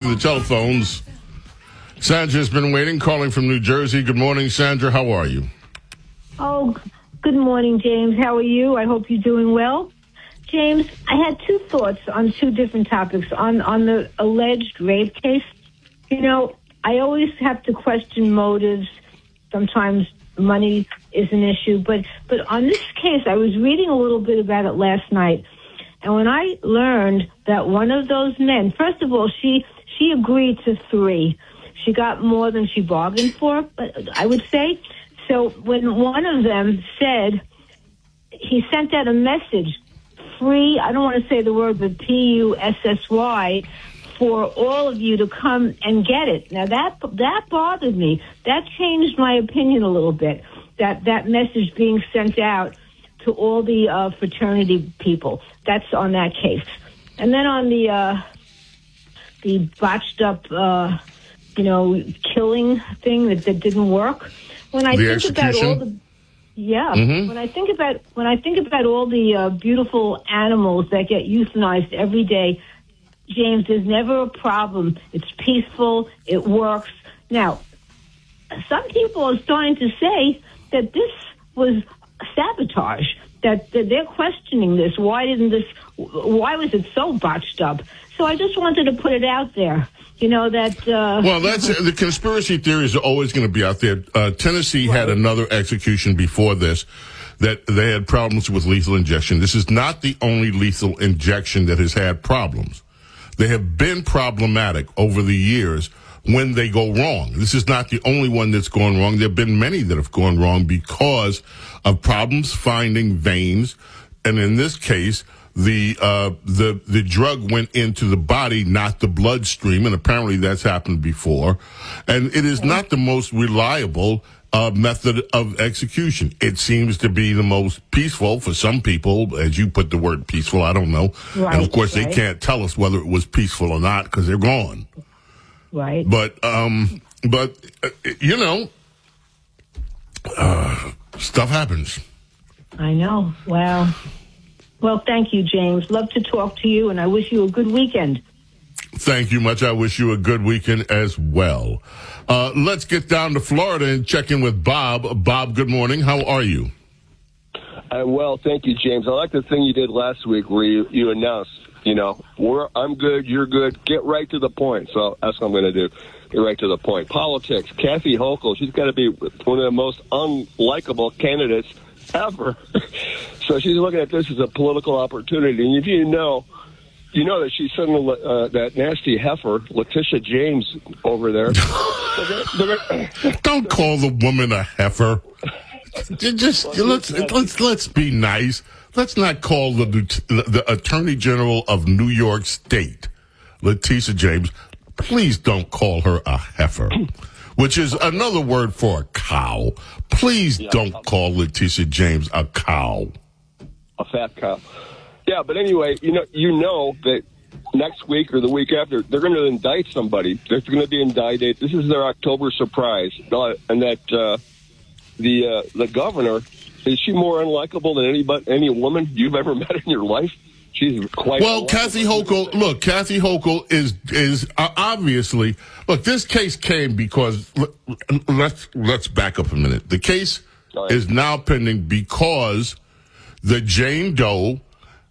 the telephones. Sandra's been waiting, calling from New Jersey. Good morning, Sandra. How are you? Oh, good morning, James. How are you? I hope you're doing well. James, I had two thoughts on two different topics. On the alleged rape case, you know, I always have to question motives. Sometimes money is an issue. But on this case, I was reading a little bit about it last night. And when I learned that one of those men, first of all, she agreed to 3. She got more than she bargained for, I would say. So when one of them said, he sent out a message, free, I don't want to say the word, but PUSSY, for all of you to come and get it. Now, that bothered me. That changed my opinion a little bit, that message being sent out to all the fraternity people. That's on that case. And then on the botched up, killing thing that didn't work. When I think about all the, when I think about all the beautiful animals that get euthanized every day, James, there's never a problem. It's peaceful. It works. Now, some people are starting to say that this was sabotage. That they're questioning this. Why was it so botched up? So I just wanted to put it out there. You know, that... well, that's the conspiracy theories are always going to be out there. Tennessee had another execution before this that they had problems with lethal injection. This is not the only lethal injection that has had problems. They have been problematic over the years when they go wrong. This is not the only one that's gone wrong. There have been many that have gone wrong because of problems finding veins. And in this case, the drug went into the body, not the bloodstream. And apparently that's happened before. And it is not the most reliable method of execution. It seems to be the most peaceful for some people. As you put the word peaceful, I don't know. Right, and of course, they can't tell us whether it was peaceful or not because they're gone. Right. But stuff happens. I know. Wow. Well, thank you, James. Love to talk to you, and I wish you a good weekend. Thank you much. I wish you a good weekend as well. Let's get down to Florida and check in with Bob. Bob, good morning. How are you? I'm well, thank you, James. I like the thing you did last week where you announced, I'm good, you're good, get right to the point. So that's what I'm going to do, get right to the point. Politics, Kathy Hochul, she's got to be one of the most unlikable candidates ever. So she's looking at this as a political opportunity. And if you know that she's sending that nasty heifer, Letitia James, over there. Don't call the woman a heifer. Let's be nice. Let's not call the Attorney General of New York State, Letitia James. Please don't call her a heifer, which is another word for a cow. Please don't call Letitia James a cow. A fat cow. Yeah, but anyway, you know that next week or the week after, they're going to indict somebody. They're going to be indicted. This is their October surprise. And that the governor, is she more unlikable than any woman you've ever met in your life? She's quite well. Kathy Hochul. Kathy Hochul is obviously. Look, this case came because let's back up a minute. The case is now pending because the Jane Doe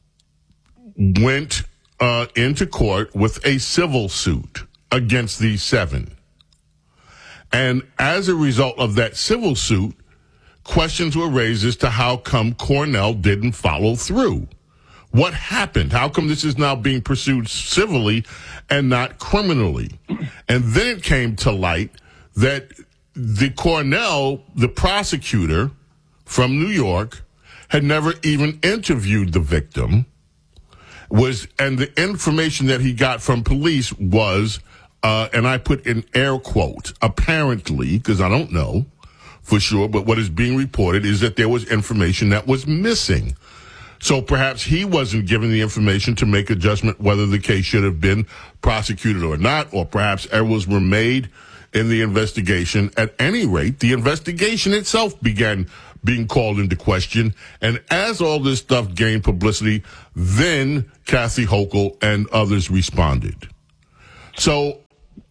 went into court with a civil suit against these 7. And as a result of that civil suit, questions were raised as to how come Cornell didn't follow through. What happened? How come this is now being pursued civilly and not criminally? And then it came to light that the prosecutor from New York, had never even interviewed the victim, and the information that he got from police was, and I put in air quotes, apparently, because I don't know for sure, but what is being reported is that there was information that was missing. So perhaps he wasn't given the information to make a judgment whether the case should have been prosecuted or not, or perhaps errors were made in the investigation. At any rate, the investigation itself began being called into question. And as all this stuff gained publicity, then Kathy Hochul and others responded. So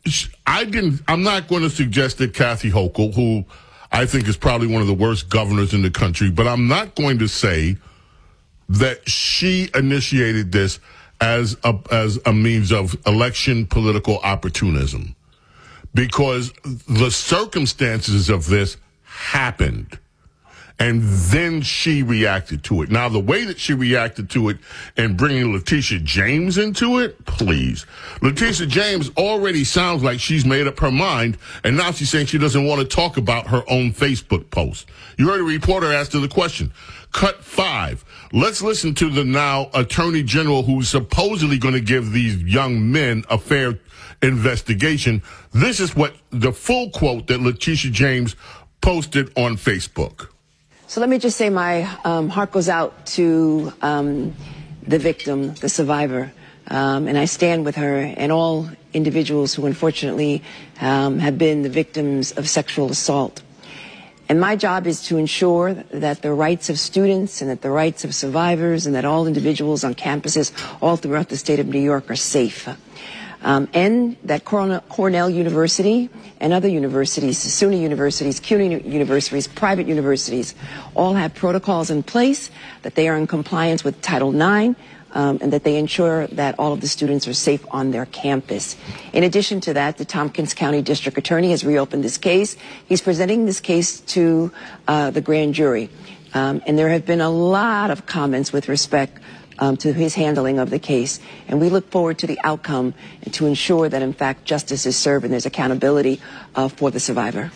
I'm not going to suggest that Kathy Hochul, who I think is probably one of the worst governors in the country, but I'm not going to say that she initiated this as a means of election political opportunism, because the circumstances of this happened. And then she reacted to it. Now, the way that she reacted to it and bringing Letitia James into it, please. Letitia James already sounds like she's made up her mind, and now she's saying she doesn't want to talk about her own Facebook post. You heard a reporter ask her the question. Cut 5. Let's listen to the now Attorney General who's supposedly going to give these young men a fair investigation. This is what the full quote that Letitia James posted on Facebook. So let me just say my heart goes out to the victim, the survivor, and I stand with her and all individuals who unfortunately have been the victims of sexual assault. And my job is to ensure that the rights of students and that the rights of survivors and that all individuals on campuses all throughout the state of New York are safe. And that Cornell University and other universities, SUNY universities, CUNY universities, private universities, all have protocols in place, that they are in compliance with Title IX, and that they ensure that all of the students are safe on their campus. In addition to that, the Tompkins County District Attorney has reopened this case. He's presenting this case to the grand jury. And there have been a lot of comments with respect to his handling of the case. And we look forward to the outcome and to ensure that, in fact, justice is served and there's accountability for the survivor.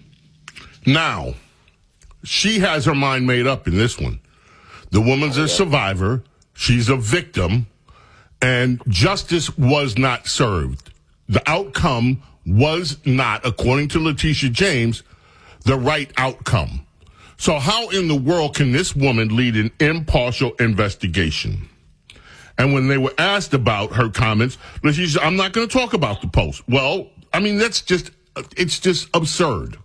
Now, she has her mind made up in this one. The woman's a survivor. She's a victim. And justice was not served. The outcome was not, according to Letitia James, the right outcome. So how in the world can this woman lead an impartial investigation? And when they were asked about her comments, she said, I'm not going to talk about the post. Well, I mean, it's just absurd.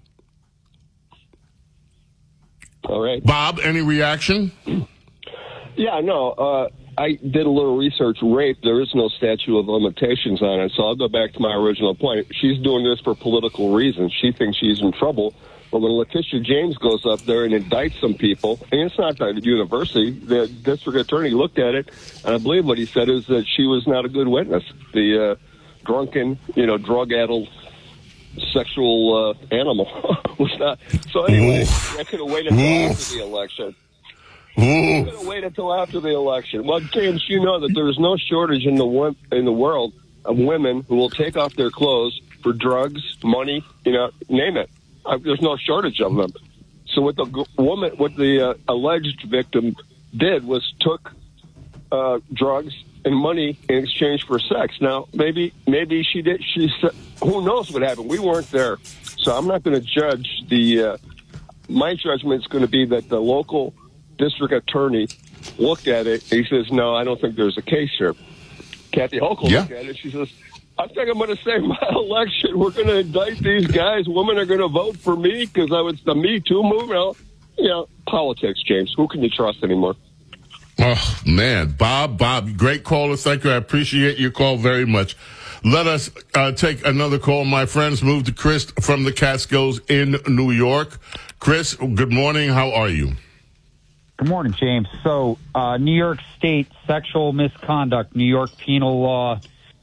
All right. Bob, any reaction? Yeah, no, I did a little research. Rape, there is no statute of limitations on it. So I'll go back to my original point. She's doing this for political reasons. She thinks she's in trouble. But when Letitia James goes up there and indicts some people, and it's not the university, the district attorney looked at it, and I believe what he said is that she was not a good witness. The drunken, drug-addled sexual animal was not. So anyway, I could have waited until after the election. I could have waited until after the election. Well, James, you know that there's no shortage in the world of women who will take off their clothes for drugs, money, name it. There's no shortage of them. So what the alleged victim did was took drugs and money in exchange for sex. Now, maybe she did. She said, who knows what happened? We weren't there, so I'm not going to judge my judgment is going to be that the local district attorney looked at it. And he says, "No, I don't think there's a case here." Kathy Hochul looked at it. She says, I think I'm going to save my election. We're going to indict these guys. Women are going to vote for me because it's the Me Too movement. Politics, James. Who can you trust anymore? Oh, man. Bob, great caller. Thank you. I appreciate your call very much. Let us take another call, my friends. Move to Chris from the Catskills in New York. Chris, good morning. How are you? Good morning, James. So, New York State sexual misconduct, New York Penal Law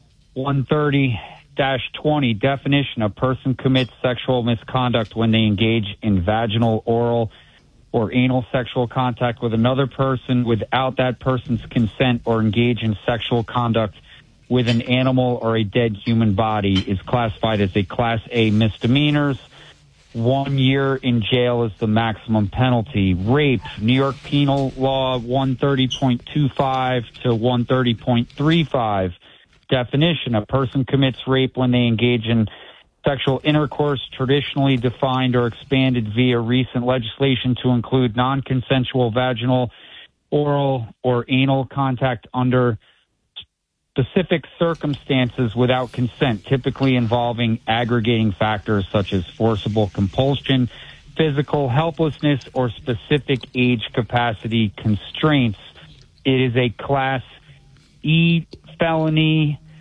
130-20, definition: a person commits sexual misconduct when they engage in vaginal, oral, or anal sexual contact with another person without that person's consent, or engage in sexual conduct with an animal or a dead human body, is classified as a Class A misdemeanors. 1 year in jail is the maximum penalty. Rape, New York Penal Law 130.25 to 130.35. Definition: a person commits rape when they engage in sexual intercourse traditionally defined or expanded via recent legislation to include non-consensual vaginal, oral, or anal contact under specific circumstances without consent, typically involving aggregating factors such as forcible compulsion, physical helplessness, or specific age capacity constraints. It is a Class E felony.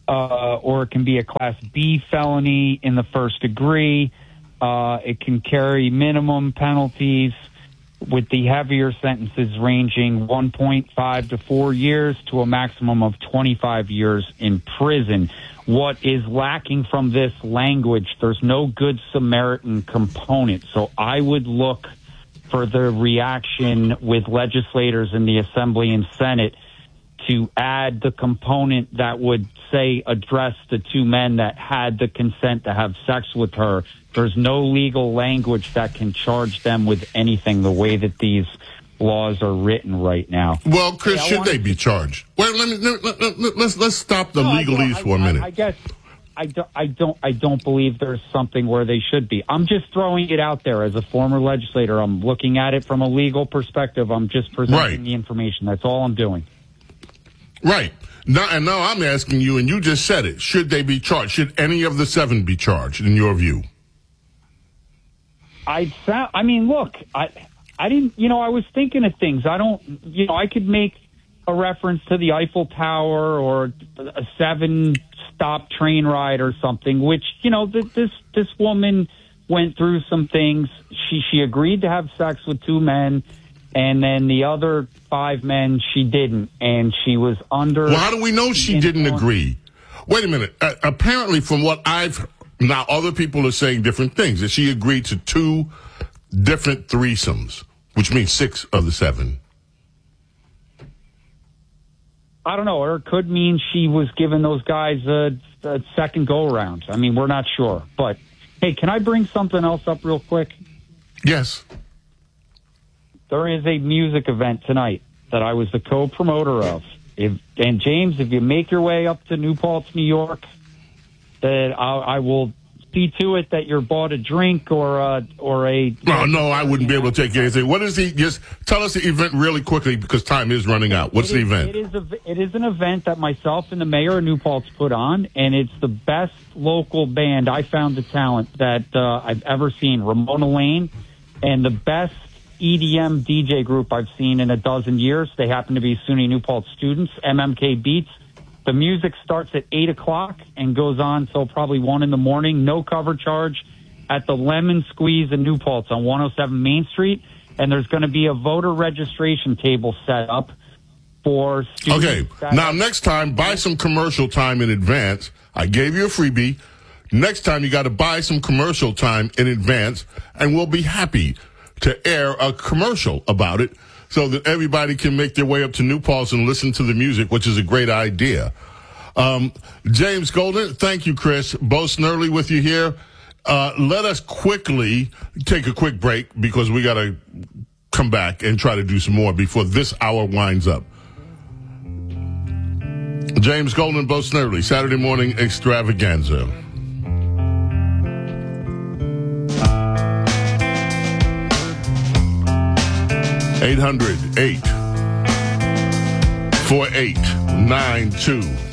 or it can be a Class B felony in the first degree. It can carry minimum penalties, with the heavier sentences ranging 1.5 to 4 years to a maximum of 25 years in prison. What is lacking from this language, there's no good Samaritan component. So I would look for the reaction with legislators in the Assembly and Senate to add the component that would, say, address the two men that had the consent to have sex with her. There's no legal language that can charge them with anything the way that these laws are written right now. Well, Chris, should they be charged? Well, let's stop the legalese for a minute. I guess I don't believe there's something where they should be. I'm just throwing it out there as a former legislator. I'm looking at it from a legal perspective. I'm just presenting the information. That's all I'm doing. Right. Now I'm asking you, and you just said it. Should they be charged? Should any of the 7 be charged, in your view? I didn't, I was thinking of things. I could make a reference to the Eiffel Tower or a 7-stop train ride or something, which, this woman went through some things. She agreed to have sex with 2 men, and then the other 5 men, she didn't, and she was under... Well, how do we know she didn't agree? Wait a minute. Apparently, from what I've... Now, other people are saying different things. That she agreed to 2 different threesomes, which means 6 of the 7. I don't know. Or it could mean she was giving those guys a second go-around. I mean, we're not sure. But, hey, can I bring something else up real quick? Yes. There is a music event tonight that I was the co-promoter of. And, James, if you make your way up to New Paltz, New York, that I will see to it that you're bought a drink or a... No, I wouldn't be able to take anything. What is just tell us the event really quickly because time is running out. What's the event? It is an event that myself and the mayor of New Paltz put on, and it's the best local band. I found the talent that I've ever seen, Ramona Lane, and the best EDM DJ group I've seen in a dozen years. They happen to be SUNY New Paltz students, MMK Beats. The music starts at 8 o'clock and goes on till probably 1 in the morning. No cover charge at the Lemon Squeeze in New Paltz on 107 Main Street. And there's going to be a voter registration table set up for students. Okay. Now, next time, buy some commercial time in advance. I gave you a freebie. Next time, you got to buy some commercial time in advance, and we'll be happy to air a commercial about it so that everybody can make their way up to New Paltz and listen to the music, which is a great idea. James Golden, thank you, Chris. Bo Snerdley with you here. Let us quickly take a quick break because we got to come back and try to do some more before this hour winds up. James Golden, Bo Snerdley, Saturday Morning Extravaganza. (800) 848-92